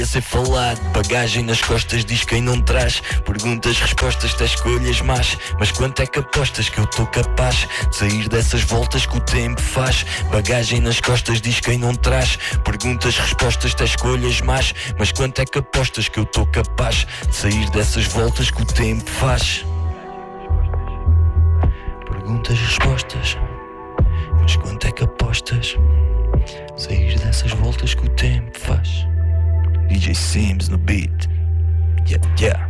A ser falado, bagagem nas costas diz quem não traz. Perguntas, respostas, te escolhas más. Mas quanto é que apostas que eu estou capaz de sair dessas voltas que o tempo faz? Bagagem nas costas diz quem não traz. Perguntas, respostas, te escolhas más. Mas quanto é que apostas que eu estou capaz de sair dessas voltas que o tempo faz? Perguntas, respostas. Mas quanto é que apostas sair dessas voltas que o tempo faz? DJ Sims no beat. Yeah, yeah.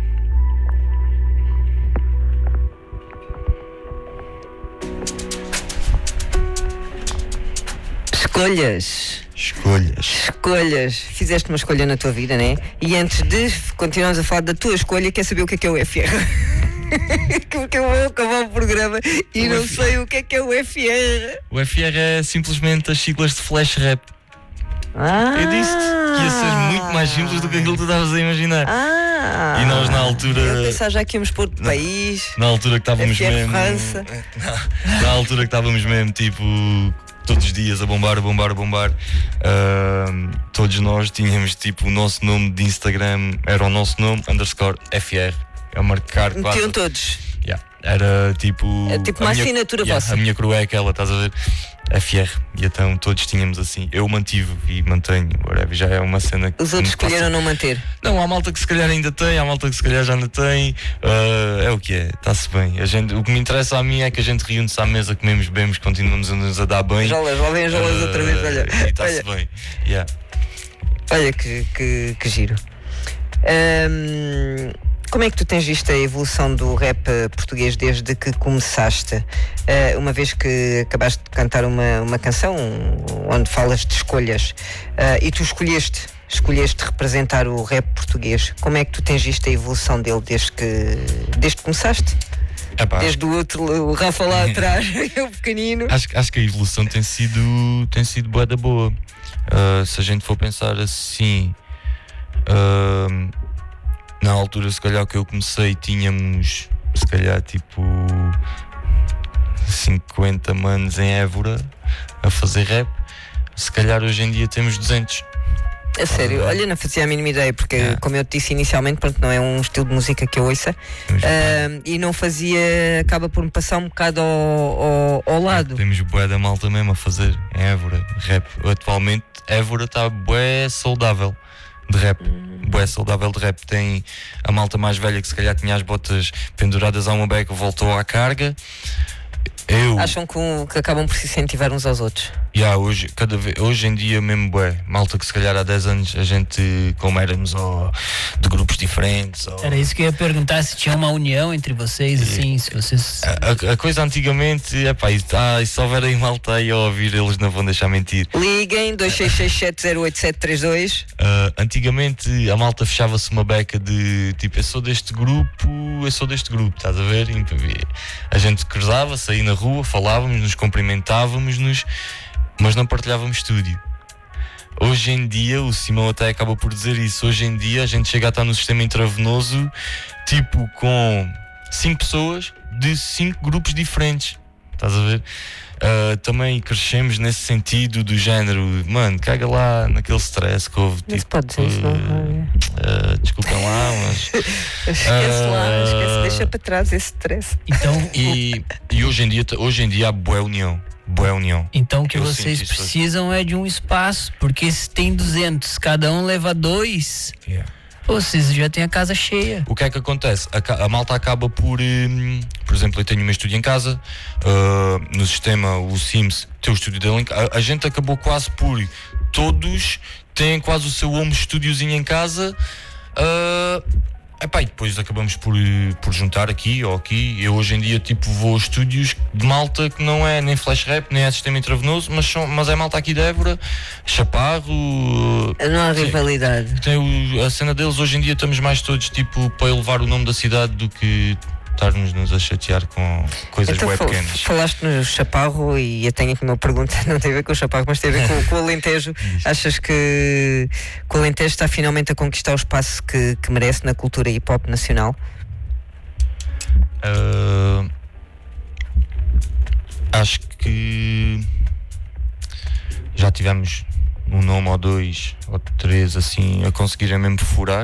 Escolhas. Fizeste uma escolha na tua vida, né? E antes de continuarmos a falar da tua escolha, quer saber o que é o FR? Porque eu vou acabar o programa e não sei o que é o FR. O FR é simplesmente as siglas de flash rap. Eu disse-te que ia ser muito mais simples do que aquilo que tu estavas a imaginar. E nós na altura. Eu pensava já que íamos pôr de país. Na altura que estávamos mesmo. França. Na altura que estávamos mesmo, tipo, todos os dias a bombar. Todos nós tínhamos tipo o nosso nome de Instagram, era o nosso nome, _FR. É marcar quase. Metiam todos. Yeah. Era tipo. É tipo uma assinatura vossa. A minha coroa é aquela, estás a ver? FR. E então todos tínhamos assim. Eu mantive e mantenho. Whatever, já é uma cena que. Os outros escolheram não manter? Não, há malta que se calhar ainda tem, há malta que se calhar já não tem. É o que é, está-se bem. O que me interessa a mim é que a gente reúne-se à mesa, comemos, bebemos, continuamos a dar bem. Jolas outra vez, olha. E está-se bem. Yeah. Olha que giro. Como é que tu tens visto a evolução do rap português desde que começaste? Uma vez que acabaste de cantar uma canção onde falas de escolhas e tu escolheste representar o rap português, como é que tu tens visto a evolução dele desde que começaste? Desde o outro, o Rafa lá atrás, eu pequenino. Acho que a evolução tem sido bué da boa. Se a gente for pensar assim, na altura, se calhar, que eu comecei, tínhamos, se calhar, tipo 50 manos em Évora a fazer rap. Se calhar, hoje em dia, temos 200. A sério? Olha, não fazia a mínima ideia, porque, como eu te disse inicialmente, pronto, não é um estilo de música que eu ouça. E não fazia, acaba por me passar um bocado ao lado. Temos bué da malta mesmo a fazer em Évora rap. Atualmente, Évora está bué saudável de rap. Bué saudável de rap. Tem a malta mais velha que se calhar tinha as botas penduradas a uma beca, voltou à carga. Acham que acabam por se incentivar uns aos outros? Hoje em dia mesmo bué. Malta que se calhar há 10 anos a gente, como éramos de grupos diferentes. Era isso que eu ia perguntar, se tinha uma união entre vocês, assim, se vocês... A coisa antigamente, e se houver aí malta aí a ouvir, eles não vão deixar mentir. Liguem 2667087732. Antigamente a malta fechava-se uma beca de tipo, eu sou deste grupo, estás a ver? A gente cruzava-se aí na rua, falávamos, nos cumprimentávamos-nos, mas não partilhávamos estúdio. Hoje em dia, o Simão até acaba por dizer isso, hoje em dia a gente chega a estar no sistema intravenoso, tipo com 5 pessoas de 5 grupos diferentes, estás a ver? Também crescemos nesse sentido do género, mano, caga lá naquele stress que houve. Não se pode dizer isso, não. Desculpem lá, mas esquece, deixa para trás esse stress. Então, e hoje em dia há boa união. Então o que vocês precisam é de um espaço, porque se tem 200, cada um leva 2. Vocês já têm a casa cheia. O que é que acontece? A malta acaba por exemplo, eu tenho o meu estúdio em casa, no sistema, o Sims tem o estúdio dele em casa. A gente acabou quase por todos têm quase o seu home estúdiozinho em casa. E depois acabamos por juntar aqui ou aqui. Eu hoje em dia tipo vou a estúdios de malta que não é nem flash rap, nem é sistema intravenoso, mas é malta aqui de Évora, Chaparro. Não há rivalidade. Tem a cena deles. Hoje em dia estamos mais todos tipo para elevar o nome da cidade do que estarmos-nos a chatear com coisas então, bem pequenas. Falaste no Chaparro e eu tenho aqui uma pergunta, não tem a ver com o Chaparro, mas tem a ver com o Alentejo. Achas que o Alentejo está finalmente a conquistar o espaço que merece na cultura hip-hop nacional? Acho que já tivemos um nome ou 2 ou 3 assim a conseguirem mesmo furar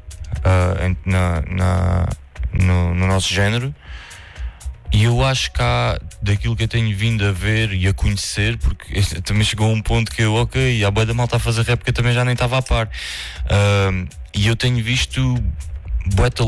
no nosso género. E eu acho que há, daquilo que eu tenho vindo a ver e a conhecer, porque também chegou a um ponto que ok, a bué da malta a fazer rap que eu também já nem estava a par, e eu tenho visto bué